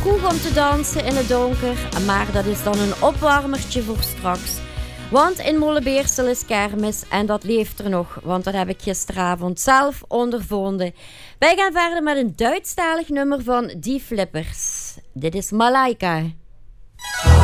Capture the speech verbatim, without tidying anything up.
vroeg om te dansen in het donker, maar dat is dan een opwarmertje voor straks. Want in Molenbeersel is kermis en dat leeft er nog, want dat heb ik gisteravond zelf ondervonden. Wij gaan verder met een Duitsstalig nummer van Die Flippers. Dit is Malaika.